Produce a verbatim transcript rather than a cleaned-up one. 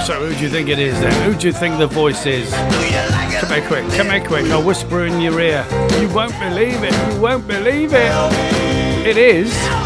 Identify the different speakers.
Speaker 1: So who do you think it is then? Who do you think the voice is? Come here quick, come here quick. I'll whisper in your ear. You won't believe it, you won't believe it. It is